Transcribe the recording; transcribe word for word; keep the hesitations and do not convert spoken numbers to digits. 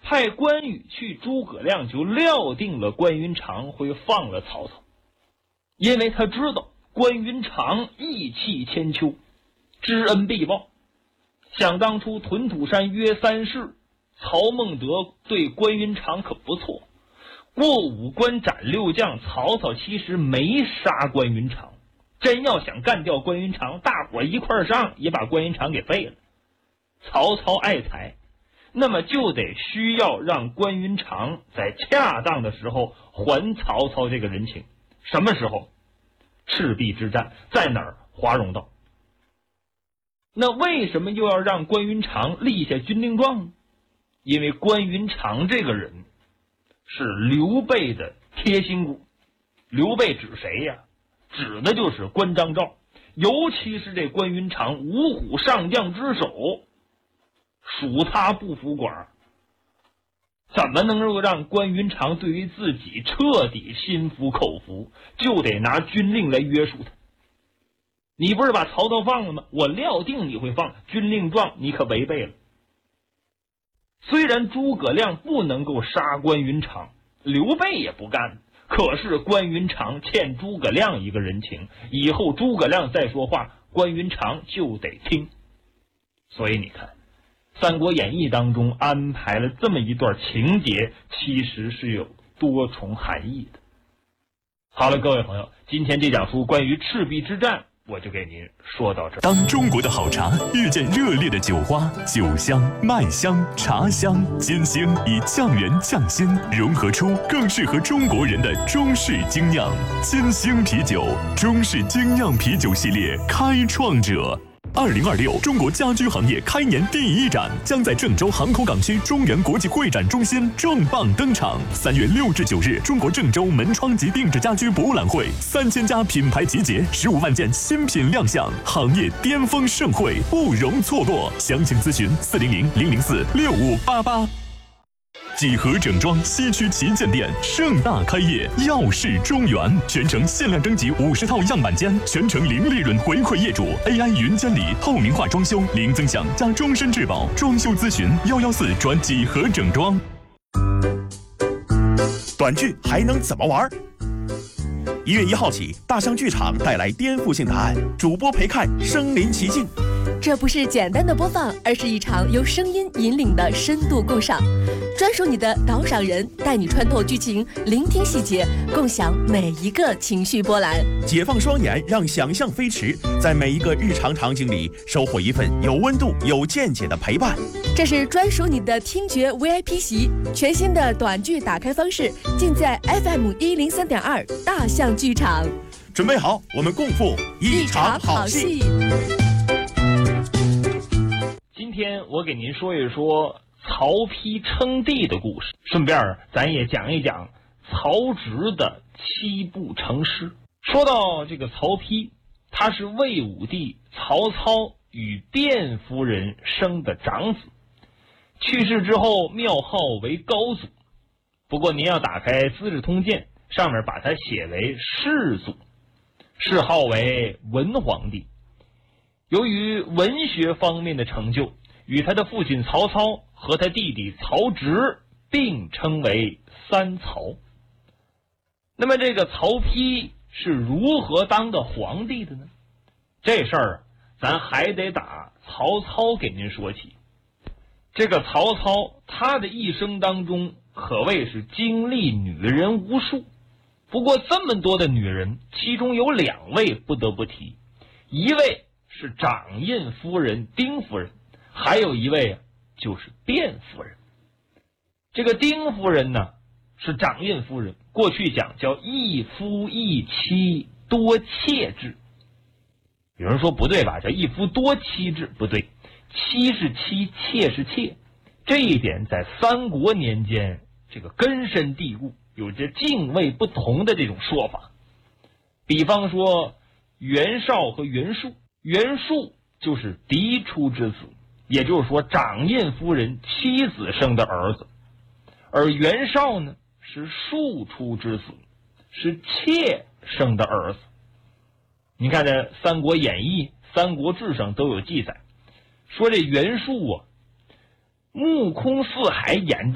派关羽去，诸葛亮就料定了关云长会放了曹操，因为他知道关云长义气千秋，知恩必报。想当初屯土山约三世，曹孟德对关云长可不错，过五关斩六将，曹操其实没杀关云长，真要想干掉关云长，大伙一块上也把关云长给废了。曹操爱财，那么就得需要让关云长在恰当的时候还曹操这个人情。什么时候？赤壁之战在哪儿？华容道。那为什么又要让关云长立下军令状呢？因为关云长这个人是刘备的贴心骨。刘备指谁呀？指的就是关张赵，尤其是这关云长，五虎上将之首，属他不服管。怎么能够让关云长对于自己彻底心服口服？就得拿军令来约束他。你不是把曹操放了吗？我料定你会放，军令状你可违背了。虽然诸葛亮不能够杀关云长，刘备也不干，可是关云长欠诸葛亮一个人情，以后诸葛亮再说话，关云长就得听。所以你看，《三国演义》当中安排了这么一段情节，其实是有多重含义的。好了，各位朋友，今天这讲书关于赤壁之战，我就给您说到这儿。 当中国的好茶遇见热烈的酒花，酒香、麦香、茶香、金星以酱园匠心融合出更适合中国人的中式精酿。金星啤酒，中式精酿啤酒系列开创者。二零二六中国家居行业开年第一展将在郑州航口港区中原国际会展中心重磅登场。三月六至九日，中国郑州门窗及定制家居博物览会，三千家品牌集结，十五万件新品亮相，行业巅峰盛会，不容错过。详情咨询四零零零零四六五八八。几何整装西区旗舰店盛大开业，耀世中原，全程限量征集五十套样板间，全程零利润回馈业主 ，A I 云监理，透明化装修，零增享加终身质保。装修咨询幺幺四转几何整装。 短剧还能怎么玩？一月一号起，大象剧场带来颠覆性答案，主播陪看身临其境。 这不是简单的播放，而是一场由声音引领的深度共赏。专属你的导赏人，带你穿透剧情，聆听细节，共享每一个情绪波澜。 解放双眼，让想象飞驰，在每一个日常场景里收获一份有温度、有见解的陪伴。 这是专属你的听觉 V I P 席，全新的短剧打开方式，尽在 F M 一零三点二大象剧场。 准备好，我们共赴一场好戏。 今天我给您说一说曹丕称帝的故事，顺便咱也讲一讲曹植的七步成诗。说到这个曹丕，他是魏武帝曹操与卞夫人生的长子，去世之后庙号为高祖。不过您要打开《资治通鉴》，上面把他写为世祖，谥号为文皇帝。由于文学方面的成就，与他的父亲曹操和他弟弟曹植并称为三曹。那么这个曹丕是如何当的皇帝的呢？这事儿咱还得打曹操给您说起。这个曹操他的一生当中可谓是经历女人无数，不过这么多的女人，其中有两位不得不提，一位是掌印夫人丁夫人，还有一位就是卞夫人。这个丁夫人呢是掌印夫人，过去讲叫一夫一妻多妾制。有人说不对吧，叫一夫多妻制，不对，妻是妻，妾是妾，这一点在三国年间这个根深蒂固，有着泾渭不同的这种说法。比方说袁绍和袁术，袁术就是嫡出之子，也就是说掌印夫人妻子生的儿子，而袁绍呢是庶出之子，是妾生的儿子。你看这《三国演义》《三国志》上都有记载，说这袁术啊，目空四海，眼